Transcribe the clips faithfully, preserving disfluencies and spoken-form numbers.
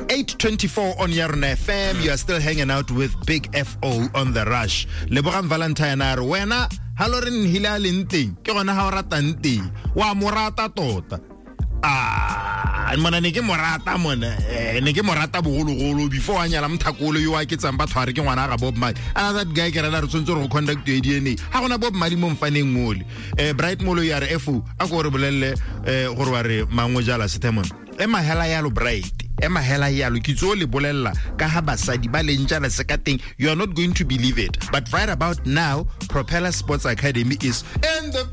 eight twenty-four on Yarna F M. You are still hanging out with Big F O on The Rush. Lebogang Valentine are wena halorin hilalinting ke gona ha o ratanti wa morata tota. Ah, mona ne ke morata mona ne ke morata bogologolo before anya la mthakolo yo a ke tsamba thware ke ngwana ga Bob Marley. Ana that guy ke rena re tsontse re conduct D N A ha gona Bob Marley mo mfaneng mole eh Bright Molo ya re F a go re bolelle eh gore wa re mango jala setemon e mahela ya lo Bright Emma hela yalo kitso le bolella ka ha basadi ba lentsha la sekateng. You are not going to believe it, but right about now Propeller Sports Academy is in the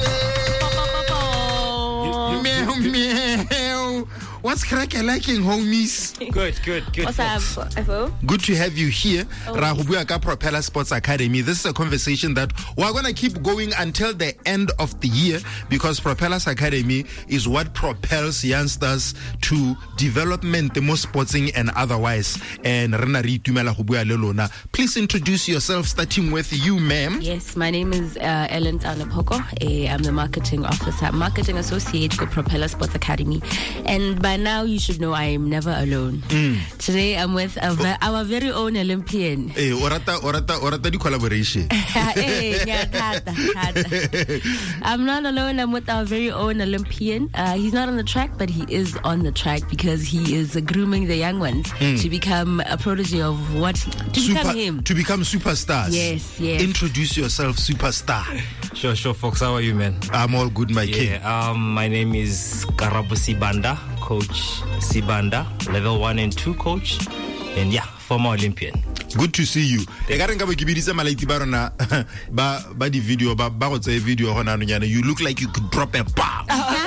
building. Meow meow. What's cracking liking, homies? Good, good, good. What's up, F O? Good to have you here. Oh. Rahubuaka Propeller Sports Academy. This is a conversation that we're going to keep going until the end of the year, because Propellers Academy is what propels youngsters to development, the most sporting and otherwise. And Rena Ritumela Hubua Lelona, please introduce yourself, starting with you, ma'am. Yes, my name is uh, Ellen Tanapoko. Uh, I'm the marketing officer, marketing associate with Propeller Sports Academy. And by now you should know I am never alone. Mm. Today I'm with a ve- our very own Olympian. Hey, orata, orata, orata di collaboration. Hey, yeah, kata, kata. I'm not alone. I'm with our very own Olympian. Uh, he's not on the track, but he is on the track because he is uh, grooming the young ones mm. to become a protege of what to Super, become him. To become superstars. Yes, yes. Introduce yourself, superstar. Sure, sure, Fox. How are you, man? I'm all good, my yeah, king. Um, my name is Karabo Sibanda, Coach Sibanda, level one and two coach, and yeah, former Olympian. Good to see you. E ka renka ba ke bidisa malaiti ba rona ba ba di video ba ba go tsa video hona no nyana. You look like you could drop a bomb.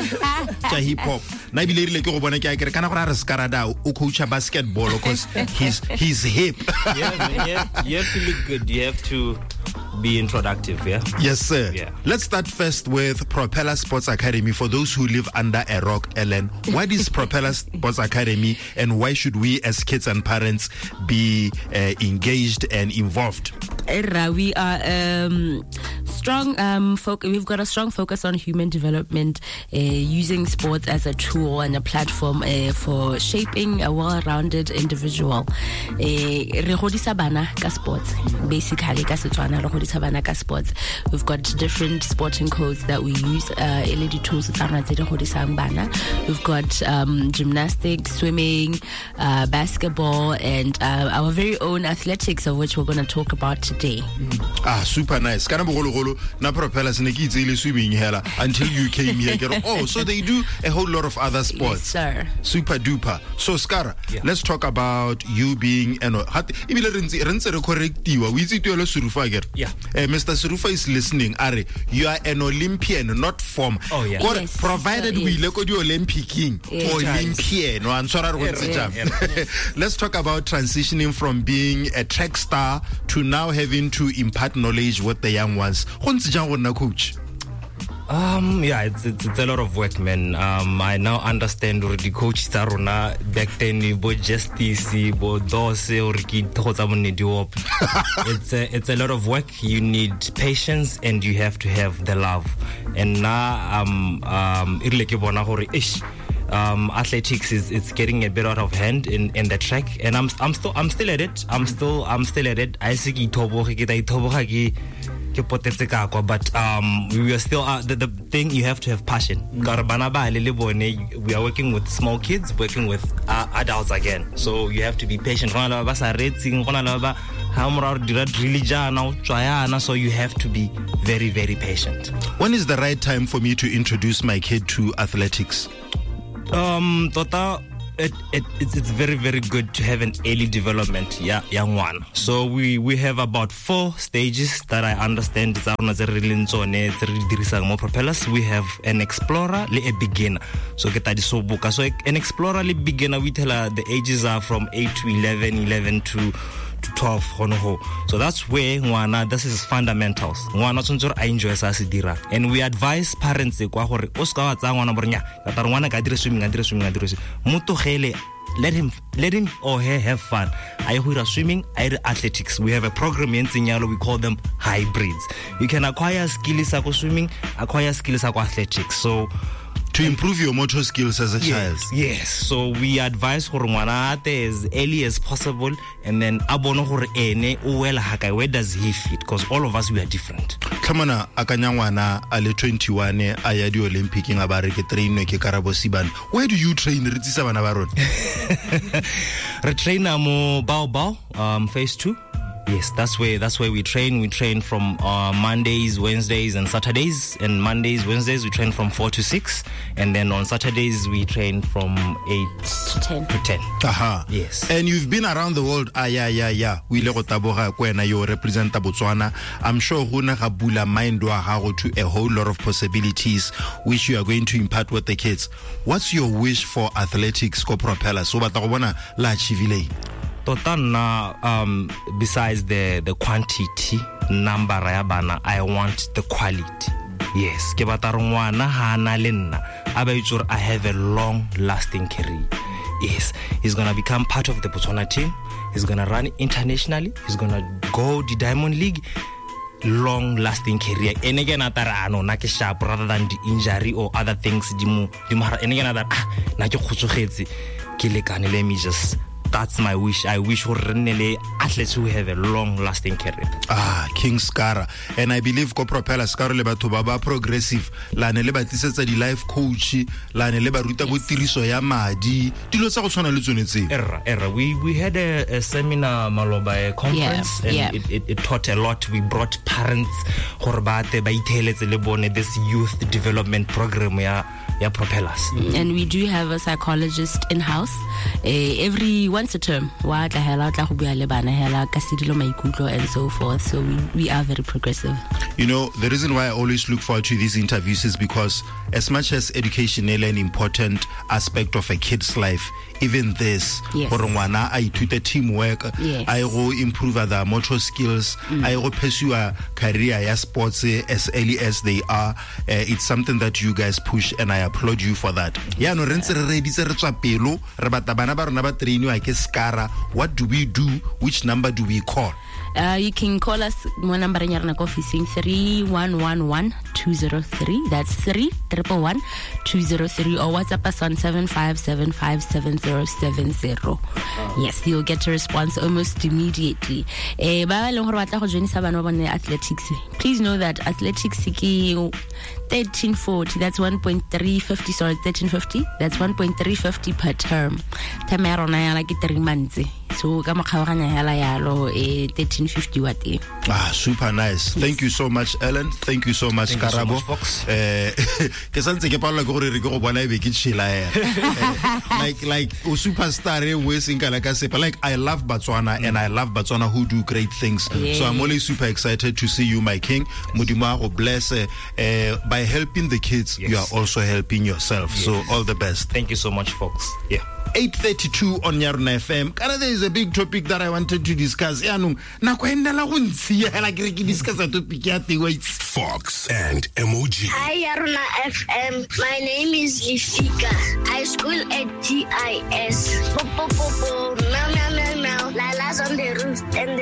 Ja hip hop. Na bile rile ke go bona ke a kere kana go ra re skarada o coacha basketball because he's he's hip. Yeah, man, yeah, you have to look good. You have to be introductive, yeah? Yes, sir. Yeah. Let's start first with Propeller Sports Academy. For those who live under a rock, Ellen, what is Propeller Sports Academy, and why should we as kids and parents be uh, engaged and involved? We are um, strong. Um, fo- we've got a strong focus on human development, uh, using sports as a tool and a platform uh, for shaping a well-rounded individual. Re godisa bana ka sports, basically ka Setswana re godisa bana ka sports. We've got different sporting codes that we use. Uh, L E D tools tsa rona tse di godisang bana. We've got um, gymnastics, swimming, uh, basketball, and uh, our very own athletics, of which we're going to talk about today. Mm. Ah, super nice. Kana bogolo golo na Propellers ne ke itse swimming hela until you came here. Oh, so they do a whole lot of other sports. Yes, sir. Super duper. So Skara, yeah. Let's talk about you being an ibile rentse rentse re correctiwa. We itse tuelo Surufa again. Yeah. Uh, Mister Surufa is listening. Are you are an Olympian, not form. Oh yeah. God, yes, provided so we yes. look at the Olympic king Yes. Olympian. No, I'm sorry. Yes. Let's talk about transitioning from being a track star to now having to impart knowledge with the young ones. Coach. Um, yeah, it's, it's it's a lot of work, man. Um, I now understand already. Coach Taruna back then, bo justice, bo dose, or It's a it's a lot of work. You need patience, and you have to have the love. And now, um, um, um, athletics is it's getting a bit out of hand in, in the track, and I'm I'm still I'm still at it. I'm still I'm still at it. I see but um, we are still uh, the, the thing, you have to have passion. Mm. We are working with small kids, working with uh, adults again, so you have to be patient. So you have to be very very patient. When is the right time for me to introduce my kid to athletics? Um, Tota, it, it it's, it's very very good to have an early development, yeah, young one. So we we have about four stages that I understand. More propellers. We have an explorer, a beginner. So get that so book. So an explorer, a beginner. We tell her the ages are from eight to eleven, eleven to twelve. So that's where ngwana, this is fundamentals. Ngwana tshwanetse a enjoy sa se dira. And we advise parents kwa gore o ska wa tsa ngwana bornya ka tara ngwana ka dire swimming, ka dire swimming, ka dire swimming. Mutogele, let him let him or her have fun. I hear swimming, I hear athletics. We have a program in Sinyalo, we call them hybrids. You can acquire skills ako swimming, acquire skills ako athletics. So to improve your motor skills as a yes, child. Yes. So we advise gore ngwana ate as early as possible, and then abono gore ene o wela haka, where does he fit? Because all of us, we are different. Khamana akanya ngwana ale twenty-one a ya di Olympic nga ba re ke train ke Karabo Sibane. Where do you train re tsisa bana ba rona? Re train mo Bao Bao um phase two. Yes, that's where that's where we train. We train from uh, Mondays, Wednesdays, and Saturdays. And Mondays, Wednesdays, we train from four to six, and then on Saturdays we train from eight to ten. To ten. Aha. Yes. And you've been around the world. Ah, yeah, yeah, yeah. We le go taboga kwena you represent Botswana. I'm sure huna ga bula mind wa gago to a whole lot of possibilities which you are going to impart with the kids. What's your wish for athletics ko Propeller? So batla go bona la achievile. Totana, um, besides the, the quantity, number ya bana, I want the quality. Yes, ke batla ngwana ha na le nna a ba itse I have a long lasting career. Yes, he's going to become part of the Botswana team. He's going to run internationally. He's going to go the Diamond League. Long lasting career. And again, atara ano na ke sharp rather than the injury or other things. Dimu, dimu. And again, atara ah na ke khutsugetse ke lekane. Let me just. That's my wish. I wish for athletes who have a long-lasting career. Ah, King Skara. And I believe ko Propeller Skara le batho ba ba progressive. La ne le batlisetsa di life coach, la ne le ba ruta go tiriso ya madi. Dilo tsa go tshwana le tsone tse. Erra, erra. We we had a, a seminar maloba a conference, yeah, and yeah. It, it, it taught a lot. We brought parents gore ba te ba itheletse le bone this youth development program ya ya Propellers. And we do have a psychologist in house. Uh, every once a term, wa tla hela tla go bua le bana hela ka sidilo maikutlo and so forth. So we, we are very progressive. You know, the reason why I always look forward to these interviews is because as much as education is an important aspect of a kid's life, even this, yes. for ngwana I ithute teamwork, yes. I go improve other motor skills, mm. I go pursue a career ya sports as early as they are. Uh, it's something that you guys push, and I applaud you for that. Yeah, no, rentse re ready se re tswa pelo, re bata bana ba rona ba train wa ke Skara. What do we do? Which number do we call? Uh, you can call us mo number ya rena ko officing three one one one two zero three. That's three triple one two zero three, or WhatsApp us on seven five seven five seven zero seven zero. Yes, you'll get a response almost immediately. Eh ba le gore batla go joinisa bana ba bone athletics. Please know that athletics ke thirteen forty. That's one point three five zero. Sorry, thirteen fifty. That's one point three five zero per term. Term ya rona ya like three months. So ka makgawaganya hela yalo eh thirteen fifty wa teng. Ah, super nice. Thank you so much, Ellen. Thank you so much, Thank Karabo. you so much, Fox. Eh ke santse ke parla go re re go bona e be ke tshila ya. Like like o superstar e we sing kana ka sepa. Like I love Botswana mm. and I love Botswana who do great things. Yeah. So I'm always super excited to see you, my king. Modimo go bless uh, uh, by helping the kids, yes. You are also helping yourself. Yes. So all the best. Thank you so much, folks. Yeah. eight thirty-two on Yarna F M. Kana, there is a big topic that I wanted to discuss. Yanung na ko endela go ntsia la ke re ke discuss a topic ya teng wait. Fox and M O G. Hi Yarna F M. My name is Lifika. I school at G I S. Po po po po. Meow meow meow meow. Lala's on the roof and